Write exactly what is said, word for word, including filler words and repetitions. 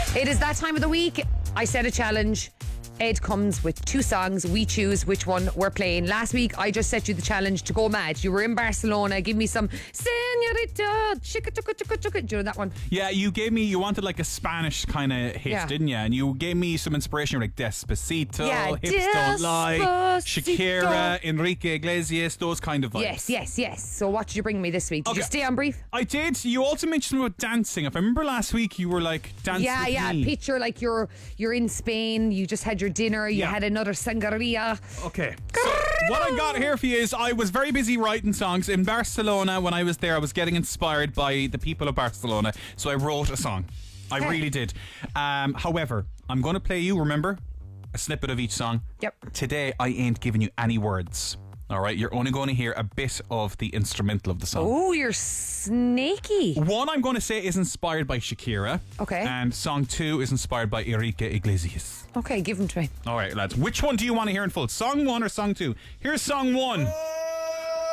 It is that time of the week. I set a challenge. Ed comes with two songs. We choose which one we're playing. Last week, I just set you the challenge to go mad. You were in Barcelona. Give me some Señorita. Chicka, chicka, chicka, chicka. Do you know that one? Yeah, you gave me, you wanted like a Spanish kind of hit, Yeah. didn't you? And you gave me some inspiration. You're like Despacito, Yeah, Hips Don't Lie, Despacito. Shakira, Enrique Iglesias, those kind of vibes. Yes, yes, yes. So what did you bring me this week? Did you Okay. stay on brief? I did. You also mentioned about dancing. If I remember last week, you were like dancing. Yeah, with yeah. me. Picture like you're you're in Spain. You just had your dinner. You Yeah. had another sangria. Okay. So what I got here for you is I was very busy writing songs in Barcelona. When I was there, I was getting inspired by the people of Barcelona, so I wrote a song. I Okay. really did. Um, however, I'm going to play you, remember, a snippet of each song. Yep. Today, I ain't giving you any words. All right, you're only going to hear a bit of the instrumental of the song. Oh, you're snaky. One I'm going to say is inspired by Shakira. Okay. And song two is inspired by Enrique Iglesias. Okay, give them to me. All right, lads. Which one do you want to hear in full? Song one or song two? Here's song one.